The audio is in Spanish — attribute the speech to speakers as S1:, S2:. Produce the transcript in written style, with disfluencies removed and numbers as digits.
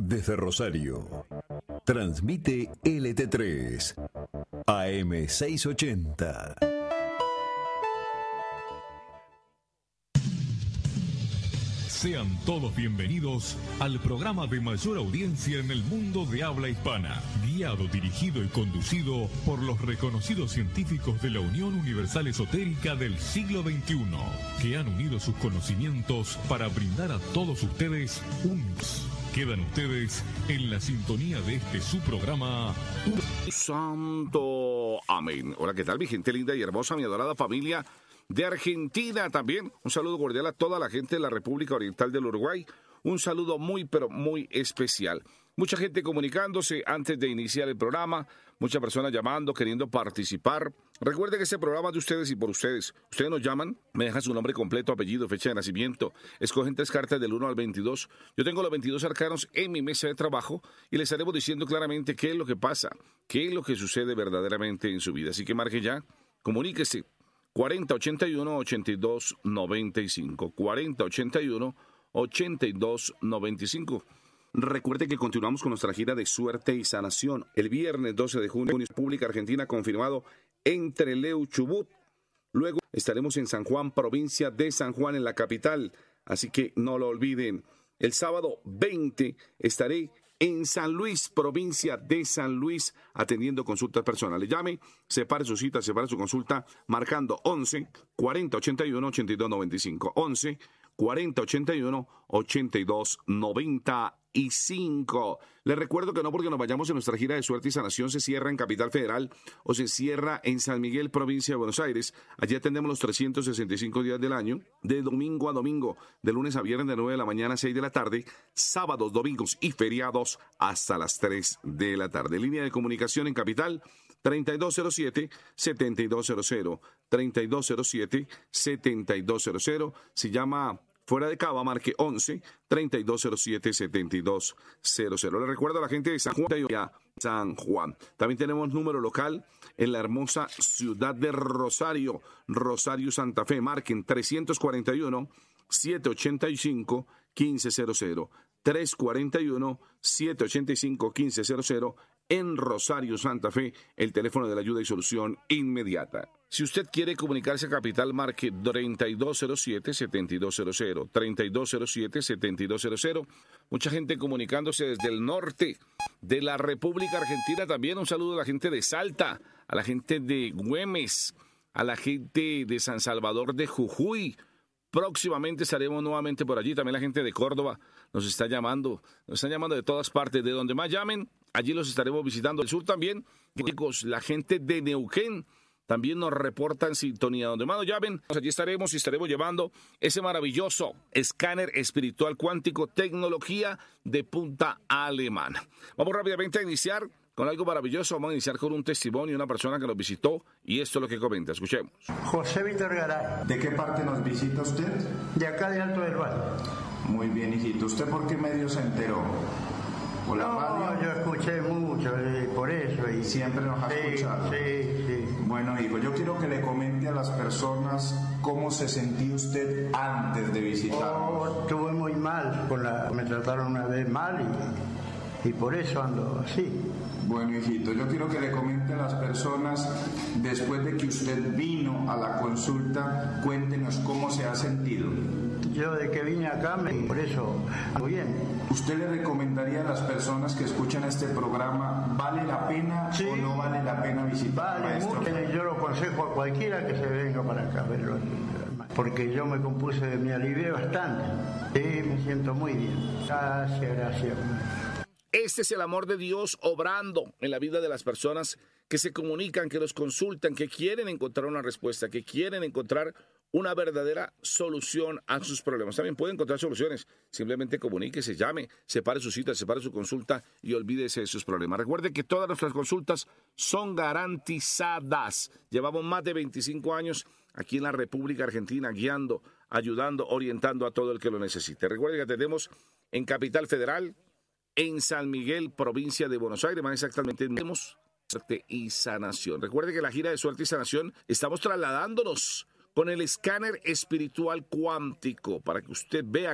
S1: desde Rosario. Transmite LT3 AM 680.
S2: Sean todos bienvenidos al programa de mayor audiencia en el mundo de habla hispana, guiado, dirigido y conducido por los reconocidos científicos de la Unión Universal Esotérica del siglo XXI, que han unido sus conocimientos para brindar a todos ustedes Quedan ustedes en la sintonía de este su programa
S3: Santo Amén. Hola, ¿qué tal, mi gente linda y hermosa, mi adorada familia de Argentina también? Un saludo cordial a toda la gente de la República Oriental del Uruguay. Un saludo muy, pero muy especial. Mucha gente comunicándose antes de iniciar el programa, muchas personas llamando, queriendo participar. Recuerde que este programa es de ustedes y por ustedes. Ustedes nos llaman, me dejan su nombre completo, apellido, fecha de nacimiento. Escogen 3 cartas del 1 al 22. Yo tengo los 22 arcanos en mi mesa de trabajo y les estaremos diciendo claramente qué es lo que pasa, qué es lo que sucede verdaderamente en su vida. Así que marque ya, comuníquese. 4081-8295. 4081-8295. Recuerde que continuamos con nuestra gira de suerte y sanación. El viernes 12 de junio, República Argentina confirmado en Trelew, Chubut. Luego estaremos en San Juan, provincia de San Juan, en la capital. Así que no lo olviden. El sábado 20 estaré en San Luis, provincia de San Luis, atendiendo consultas personales. Llame, separe su cita, separe su consulta, marcando 11 40 81 82 95. 11 40 81 82 95. Les recuerdo que no porque nos vayamos en nuestra gira de suerte y sanación se cierra en Capital Federal o se cierra en San Miguel, provincia de Buenos Aires. Allí atendemos los 365 días del año, de domingo a domingo, de lunes a viernes de 9 de la mañana a 6 de la tarde, sábados, domingos y feriados hasta las 3 de la tarde. Línea de comunicación en Capital 3207-7200, 3207-7200. Se llama fuera de Cava, marque 11-3207-7200. Le recuerdo a la gente de San Juan y a San Juan. También tenemos número local en la hermosa ciudad de Rosario, Rosario, Santa Fe. Marquen 341-785-1500. 341-785-1500 en Rosario, Santa Fe, el teléfono de la ayuda y solución inmediata. Si usted quiere comunicarse a Capital, marque 3207-7200, 3207-7200. Mucha gente comunicándose desde el norte de la República Argentina. También un saludo a la gente de Salta, a la gente de Güemes, a la gente de San Salvador de Jujuy. Próximamente estaremos nuevamente por allí. También la gente de Córdoba nos está llamando. Nos están llamando de todas partes. De donde más llamen, allí los estaremos visitando. El sur también. La gente de Neuquén también nos reportan sintonía. Donde más nos llamen, allí estaremos y estaremos llevando ese maravilloso escáner espiritual cuántico, tecnología de punta alemana. Vamos rápidamente a iniciar con algo maravilloso. Vamos a iniciar con un testimonio de una persona que nos visitó y esto es lo que comenta. Escuchemos.
S4: José Víctor Garay.
S5: ¿De qué parte nos visita usted?
S4: De acá de Alto del Valle.
S5: Muy bien, hijito. ¿Usted por qué medio se enteró? ¿Por la radio?
S4: Yo escuché mucho, por eso. Y
S5: siempre nos ha escuchado.
S4: Sí.
S5: Bueno, hijo, yo quiero que le comente a las personas cómo se sentía usted antes de visitarnos.
S4: Estuve muy mal, me trataron una vez mal y por eso ando así.
S5: Bueno, hijito, yo quiero que le comente a las personas, después de que usted vino a la consulta, cuéntenos cómo se ha sentido.
S4: Yo de que vine acá, por eso ando bien.
S5: ¿Usted le recomendaría a las personas que escuchan este programa, ¿vale la pena o no vale la pena visitar?
S4: Vale mucho, yo lo aconsejo a cualquiera que se venga para acá a verlo, porque yo me compuse, me alivié bastante. Sí, me siento muy bien. Gracias.
S3: Este es el amor de Dios obrando en la vida de las personas que se comunican, que los consultan, que quieren encontrar una respuesta, que quieren encontrar una verdadera solución a sus problemas. También puede encontrar soluciones. Simplemente comuníquese, llame, separe su cita, separe su consulta y olvídese de sus problemas. Recuerde que todas nuestras consultas son garantizadas. Llevamos más de 25 años aquí en la República Argentina guiando, ayudando, orientando a todo el que lo necesite. Recuerde que atendemos en Capital Federal, en San Miguel, provincia de Buenos Aires, más exactamente tenemos suerte y sanación. Recuerde que la gira de suerte y sanación estamos trasladándonos con el escáner espiritual cuántico para que usted vea